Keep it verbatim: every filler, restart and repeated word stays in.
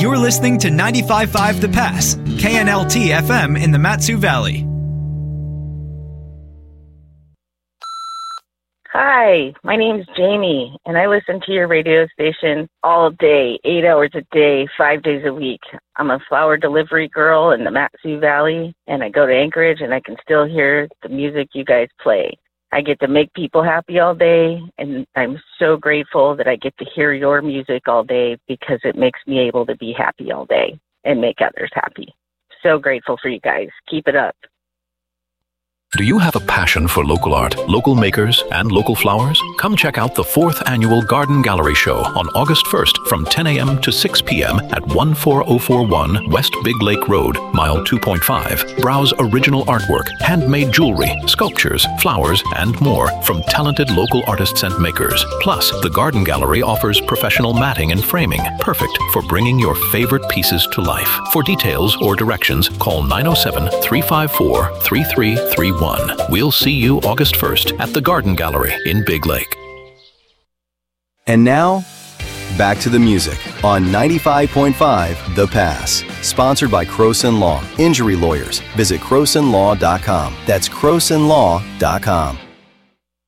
You're listening to ninety-five point five The Pass, K N L T F M in the Mat-Su Valley. Hi, my name's Jamie, and I listen to your radio station all day, eight hours a day, five days a week. I'm a flower delivery girl in the Mat-Su Valley, and I go to Anchorage, and I can still hear the music you guys play. I get to make people happy all day, and I'm so grateful that I get to hear your music all day because it makes me able to be happy all day and make others happy. So grateful for you guys. Keep it up. Do you have a passion for local art, local makers, and local flowers? Come check out the fourth annual Garden Gallery Show on August first from ten a.m. to six p.m. at one four zero four one West Big Lake Road, mile two point five. Browse original artwork, handmade jewelry, sculptures, flowers, and more from talented local artists and makers. Plus, the Garden Gallery offers professional matting and framing, perfect for bringing your favorite pieces to life. For details or directions, call nine oh seven, three five four, three three three one. We'll see you August first at the Garden Gallery in Big Lake. And now, back to the music on ninety-five point five The Pass. Sponsored by Croson Law. Injury lawyers. Visit croson law dot com. That's croson law dot com.